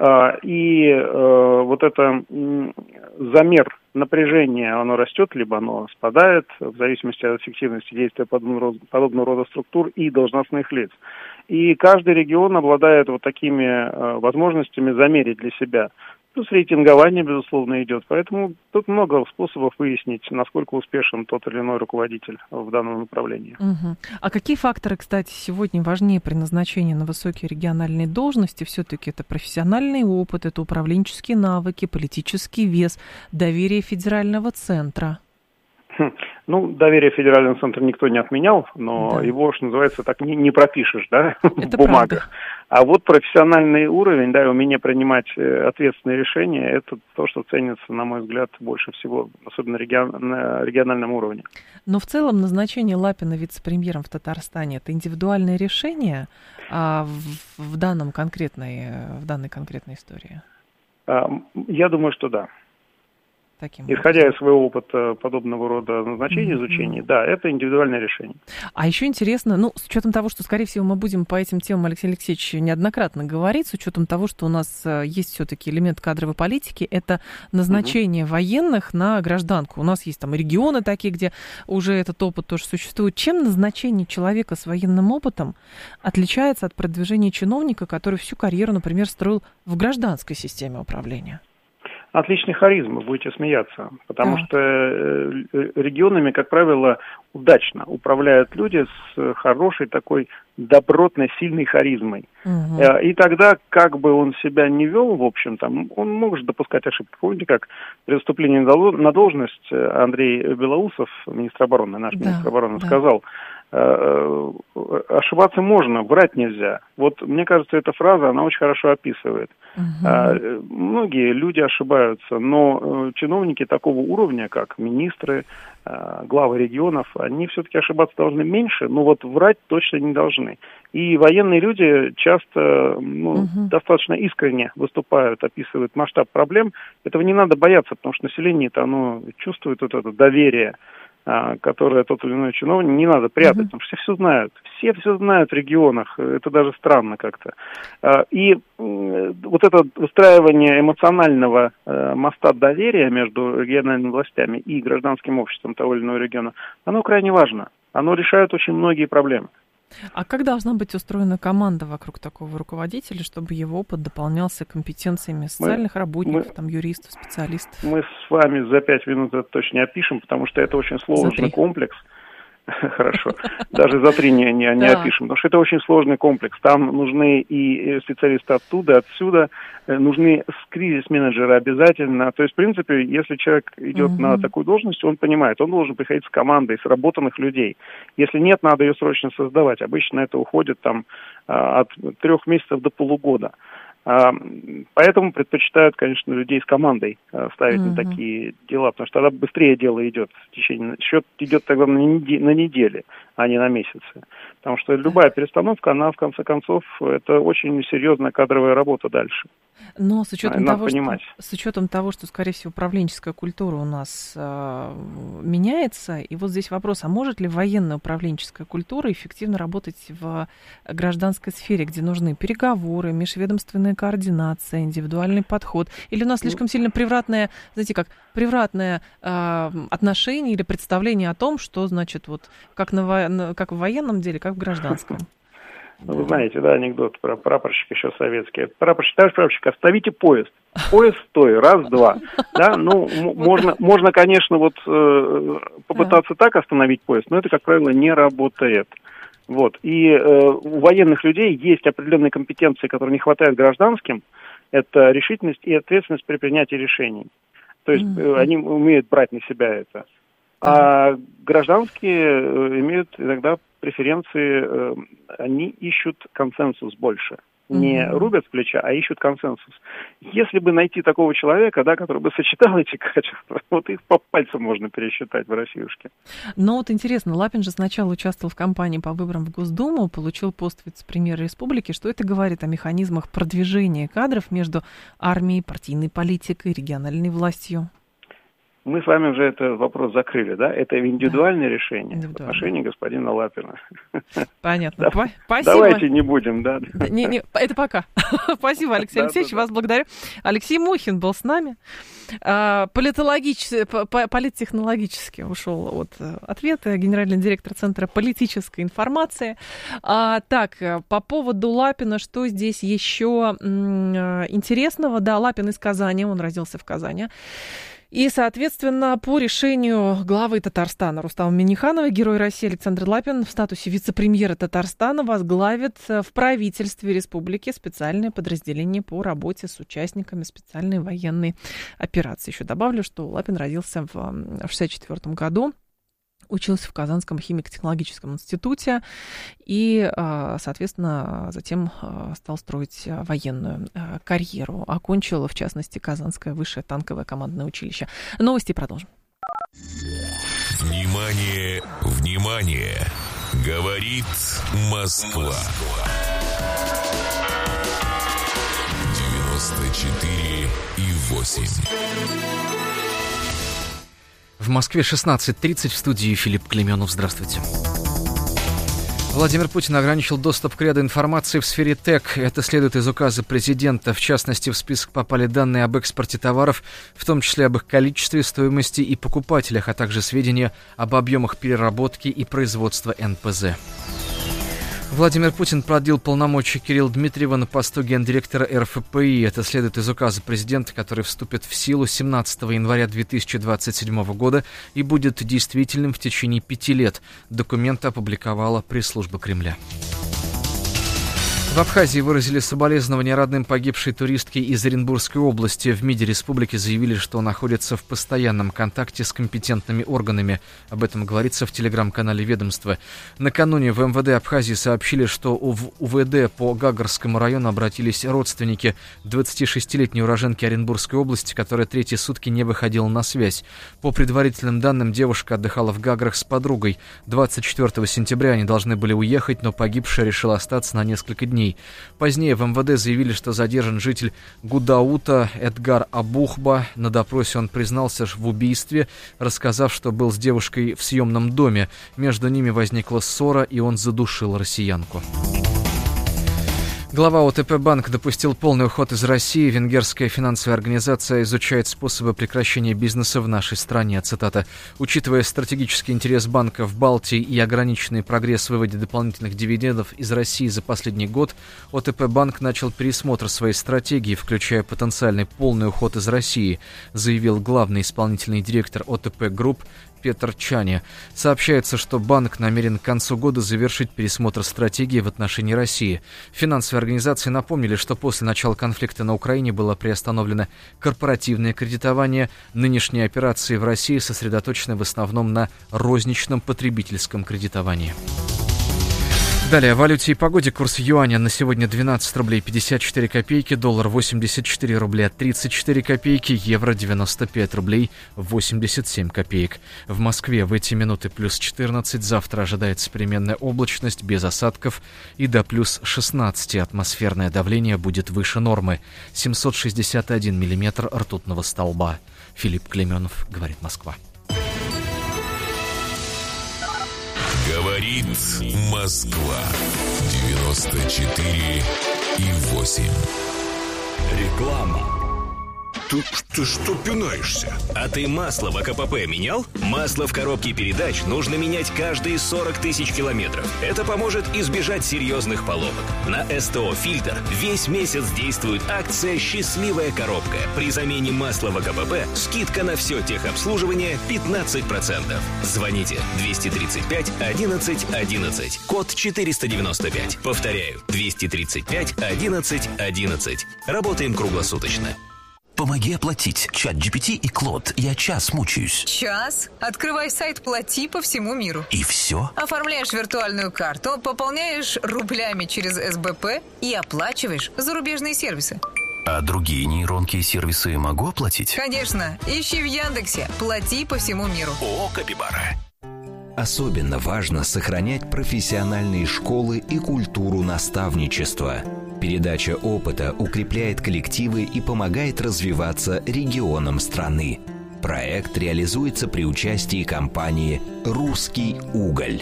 И вот это замер напряжения, оно растет, либо оно спадает, в зависимости от эффективности действия подобного рода структур и должностных лиц. И каждый регион обладает вот такими возможностями замерить для себя. Плюс рейтингование, безусловно, идет. Поэтому тут много способов выяснить, насколько успешен тот или иной руководитель в данном направлении. А какие факторы, кстати, сегодня важнее при назначении на высокие региональные должности? Все-таки это профессиональный опыт, это управленческие навыки, политический вес, доверие федерального центра. Доверие федерального центра никто не отменял, но его, что называется, так не пропишешь, в бумагах. Правда. А вот профессиональный уровень, умение принимать ответственные решения, это то, что ценится, на мой взгляд, больше всего, особенно на региональном уровне. Но в целом назначение Лапина вице-премьером в Татарстане – это индивидуальное решение в данной конкретной истории? Я думаю, что да. Исходя из своего опыта подобного рода назначения, изучения, это индивидуальное решение. А еще интересно, с учетом того, что, скорее всего, мы будем по этим темам, Алексей Алексеевич, неоднократно говорить, с учетом того, что у нас есть все-таки элемент кадровой политики, это назначение военных на гражданку. У нас есть там регионы такие, где уже этот опыт тоже существует. Чем назначение человека с военным опытом отличается от продвижения чиновника, который всю карьеру, например, строил в гражданской системе управления? Отличный харизма, будете смеяться, потому что регионами, как правило, удачно управляют люди с хорошей такой добротной, сильной харизмой. И тогда, как бы он себя не вел, в общем-то, он может допускать ошибки. Помните, как при вступлении на должность Андрей Белоусов, министр обороны, наш министр обороны, сказал: ошибаться можно, врать нельзя. Вот, мне кажется, эта фраза, она очень хорошо описывает. Многие люди ошибаются, но чиновники такого уровня, как министры, главы регионов, они все-таки ошибаться должны меньше, но вот врать точно не должны. И военные люди часто достаточно искренне выступают, описывают масштаб проблем. Этого не надо бояться, потому что население-то оно чувствует вот это доверие, которое тот или иной чиновник, не надо прятать, потому что все знают. Все знают в регионах, это даже странно как-то. И вот это выстраивание эмоционального моста доверия между региональными властями и гражданским обществом того или иного региона, оно крайне важно. Оно решает очень многие проблемы. А как должна быть устроена команда вокруг такого руководителя, чтобы его опыт дополнялся компетенциями социальных работников, юристов, специалистов? Мы с вами за 5 минут это точно не опишем, потому что это очень сложный комплекс. Хорошо. Даже за 3 не опишем, потому что это очень сложный комплекс. Там нужны и специалисты оттуда, отсюда, нужны кризис-менеджеры обязательно. То есть, в принципе, если человек идет на такую должность, он понимает, он должен приходить с командой, с работанных людей. Если нет, надо ее срочно создавать. Обычно это уходит от 3 месяцев до полугода. Поэтому предпочитают, конечно, людей с командой ставить на такие дела, потому что тогда быстрее дело идет. Счет идет тогда на недели, а не на месяцы. Потому что любая перестановка, она, в конце концов, это очень серьезная кадровая работа дальше. Но с учетом того, что, скорее всего, управленческая культура у нас меняется, и вот здесь вопрос, а может ли военная управленческая культура эффективно работать в гражданской сфере, где нужны переговоры, межведомственная координация, индивидуальный подход? Или у нас слишком сильно превратное, знаете, как превратное отношение или представление о том, что, значит, вот как в военном деле, как в гражданском? Вы знаете, да, анекдот про прапорщика еще советский. Товарищ прапорщик, остановите поезд. Поезд стой, раз-два. Да, ну, можно, конечно, вот попытаться так остановить поезд, но это, как правило, не работает. Вот. И у военных людей есть определенные компетенции, которые не хватает гражданским. Это решительность и ответственность при принятии решений. То есть они умеют брать на себя это. А гражданские имеют иногда преференции, они ищут консенсус больше. Не рубят с плеча, а ищут консенсус. Если бы найти такого человека, да, который бы сочетал эти качества, вот их по пальцам можно пересчитать в Россиюшке. Но вот интересно, Лапин же сначала участвовал в кампании по выборам в Госдуму, получил пост вице-премьера республики. Что это говорит о механизмах продвижения кадров между армией, партийной политикой, региональной властью? Мы с вами уже этот вопрос закрыли, да? Это индивидуальное решение в отношении господина Лапина. Понятно. Да. Спасибо. Давайте не будем, да. Это пока. Спасибо, Алексей Алексеевич, вас благодарю. Алексей Мухин был с нами. Политтехнологически ушел от ответа. Генеральный директор Центра политической информации. Так, по поводу Лапина, что здесь еще интересного? Да, Лапин из Казани, он родился в Казани. И, соответственно, по решению главы Татарстана Рустама Минниханова, Герой России Александр Лапин в статусе вице-премьера Татарстана возглавит в правительстве республики специальное подразделение по работе с участниками специальной военной операции. Еще добавлю, что Лапин родился в 1964 году. Учился в Казанском химико-технологическом институте и, соответственно, затем стал строить военную карьеру. Окончил, в частности, Казанское высшее танковое командное училище. Новости продолжим. Внимание, внимание! Говорит Москва. 94,8. В Москве 16:30, в студии Филипп Клеменов. Здравствуйте. Владимир Путин ограничил доступ к ряду информации в сфере ТЭК. Это следует из указа президента. В частности, в список попали данные об экспорте товаров, в том числе об их количестве, стоимости и покупателях, а также сведения об объемах переработки и производства НПЗ. Владимир Путин продлил полномочия Кирилла Дмитриева на посту гендиректора РФПИ. Это следует из указа президента, который вступит в силу 17 января 2027 года и будет действительным в течение 5 лет. Документ опубликовала пресс-служба Кремля. В Абхазии выразили соболезнования родным погибшей туристки из Оренбургской области. В МИДе республики заявили, что находятся в постоянном контакте с компетентными органами. Об этом говорится в телеграм-канале ведомства. Накануне в МВД Абхазии сообщили, что в УВД по Гагарскому району обратились родственники 26-летней уроженки Оренбургской области, которая третьи сутки не выходила на связь. По предварительным данным, девушка отдыхала в Гаграх с подругой. 24 сентября они должны были уехать, но погибшая решила остаться на несколько дней. Позднее в МВД заявили, что задержан житель Гудаута Эдгар Абухба. На допросе он признался в убийстве, рассказав, что был с девушкой в съемном доме. Между ними возникла ссора, и он задушил россиянку. Глава ОТП «Банк» допустил полный уход из России. Венгерская финансовая организация изучает способы прекращения бизнеса в нашей стране. Цитата. «Учитывая стратегический интерес банка в Балтии и ограниченный прогресс в выводе дополнительных дивидендов из России за последний год, ОТП «Банк» начал пересмотр своей стратегии, включая потенциальный полный уход из России», заявил главный исполнительный директор ОТП Групп Петр Чани. Сообщается, что банк намерен к концу года завершить пересмотр стратегии в отношении России. Финансовые организации напомнили, что после начала конфликта на Украине было приостановлено корпоративное кредитование. Нынешние операции в России сосредоточены в основном на розничном потребительском кредитовании. Далее, о валюте и погоде. Курс юаня на сегодня 12 рублей 54 копейки, доллар 84 рубля 34 копейки, евро 95 рублей 87 копеек. В Москве в эти минуты плюс 14, завтра ожидается переменная облачность без осадков и до плюс 16. Атмосферное давление будет выше нормы. 761 миллиметр ртутного столба. Филипп Клеменов, говорит Москва. Говорит Москва. 94,8. Реклама. Ты что пинаешься? А ты масло в АКПП менял? Масло в коробке передач нужно менять каждые 40 тысяч километров. Это поможет избежать серьезных поломок. На СТО «Фильтр» весь месяц действует акция «Счастливая коробка». При замене масла в АКПП скидка на все техобслуживание 15%. Звоните 235 11 11. Код 495. Повторяю, 235 11 11. Работаем круглосуточно. Помоги оплатить. ChatGPT и Клод. Я час мучаюсь. Час? Открывай сайт «Плати» по всему миру. И все? Оформляешь виртуальную карту, пополняешь рублями через СБП и оплачиваешь зарубежные сервисы. А другие нейронки и сервисы могу оплатить? Конечно. Ищи в Яндексе «Плати» по всему миру. О, Капибара. Особенно важно сохранять профессиональные школы и культуру наставничества. Передача опыта укрепляет коллективы и помогает развиваться регионам страны. Проект реализуется при участии компании «Русский уголь».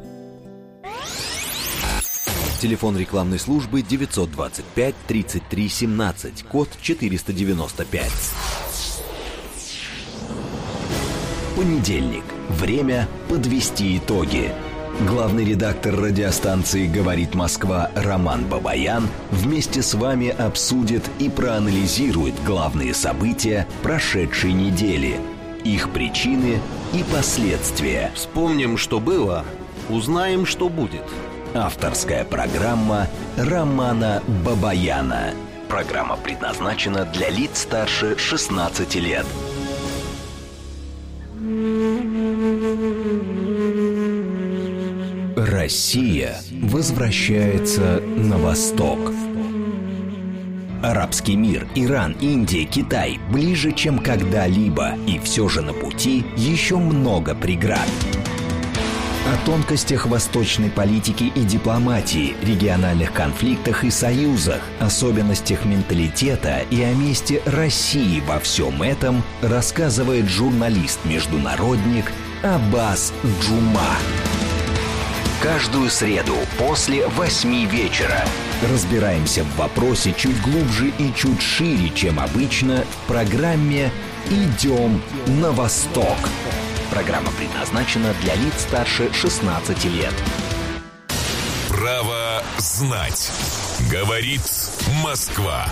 Телефон рекламной службы 925 33 17, код 495. Понедельник. Время подвести итоги. Главный редактор радиостанции «Говорит Москва» Роман Бабаян вместе с вами обсудит и проанализирует главные события прошедшей недели, их причины и последствия. Вспомним, что было, узнаем, что будет. Авторская программа Романа Бабаяна. Программа предназначена для лиц старше 16 лет. Россия возвращается на восток. Арабский мир, Иран, Индия, Китай ближе, чем когда-либо. И все же на пути еще много преград. О тонкостях восточной политики и дипломатии, региональных конфликтах и союзах, особенностях менталитета и о месте России во всем этом рассказывает журналист-международник Аббас Джума. Каждую среду после 8 вечера разбираемся в вопросе чуть глубже и чуть шире, чем обычно, в программе «Идем на восток». Программа предназначена для лиц старше 16 лет. Право знать. Говорит Москва.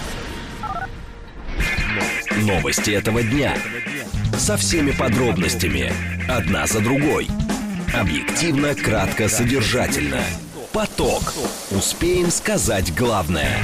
Новости этого дня. Со всеми подробностями. Одна за другой. Объективно, кратко, содержательно. Поток. Успеем сказать главное.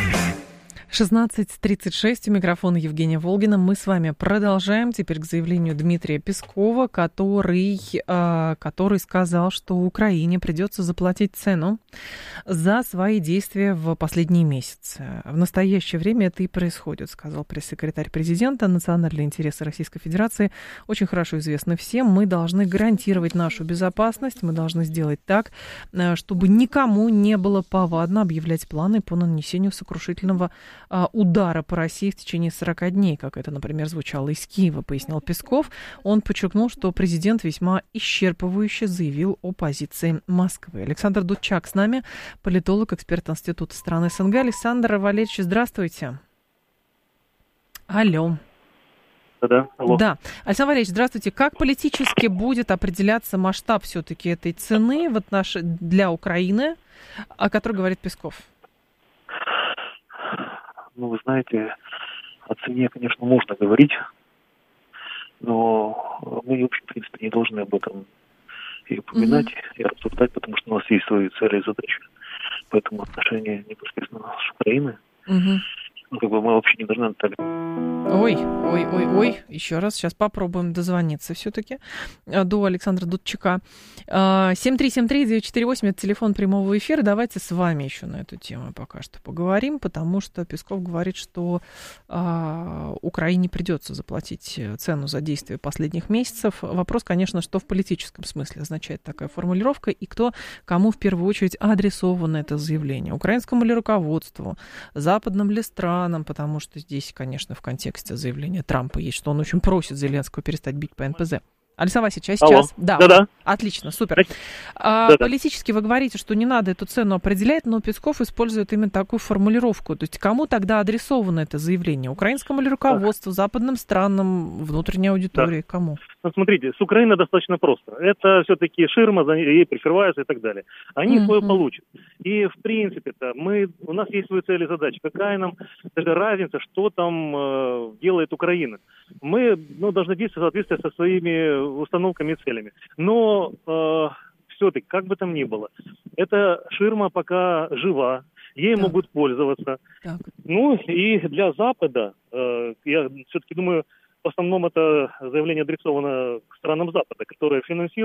16:36, у микрофона Евгения Волгина. Мы с вами продолжаем теперь к заявлению Дмитрия Пескова, который сказал, что Украине придется заплатить цену за свои действия в последние месяцы. В настоящее время это и происходит, сказал пресс-секретарь президента. Национальные интересы Российской Федерации очень хорошо известны всем. Мы должны гарантировать нашу безопасность, мы должны сделать так, чтобы никому не было повадно объявлять планы по нанесению сокрушительного удара по России в течение 40 дней, как это, например, звучало из Киева, пояснил Песков. Он подчеркнул, что президент весьма исчерпывающе заявил о позиции Москвы. Александр Дудчак с нами, политолог, эксперт Института стран СНГ. Александр Валерьевич, здравствуйте. Алло. Да, алло. Да. Александр Валерьевич, здравствуйте. Как политически будет определяться масштаб все-таки этой цены для Украины, о которой говорит Песков? Ну, вы знаете, о цене, конечно, можно говорить, но мы, в общем, в принципе, не должны об этом и упоминать, и обсуждать, потому что у нас есть свои цели и задачи. Поэтому отношения непосредственно с Украиной мы вообще не должны так. Ой, еще раз, сейчас попробуем дозвониться все-таки до Александра Дудчака. 7373948, это телефон прямого эфира. Давайте с вами еще на эту тему пока что поговорим, потому что Песков говорит, что Украине придется заплатить цену за действия последних месяцев. Вопрос, конечно, что в политическом смысле означает такая формулировка и кому в первую очередь адресовано это заявление. Украинскому ли руководству, западным ли странам, потому что здесь, конечно, в контексте заявления Трампа есть, что он очень просит Зеленского перестать бить по НПЗ. Александр Васильевич, а сейчас? Да. Отлично, супер. Политически вы говорите, что не надо эту цену определять, но Песков использует именно такую формулировку. То есть кому тогда адресовано это заявление? Украинскому ли руководству, западным странам, внутренней аудитории? Кому? Ну, смотрите, с Украиной достаточно просто. Это все-таки ширма, за ей прикрываются и так далее. Они свое получат. И, в принципе-то, у нас есть свои цели и задачи. Какая нам даже разница, что там делает Украина? Мы должны действовать в соответствии со своими установками и целями. Но все-таки, как бы там ни было, эта ширма пока жива, ей могут пользоваться. Так. Ну и для Запада, я все-таки думаю, в основном это заявление адресовано к странам Запада, которые финансируют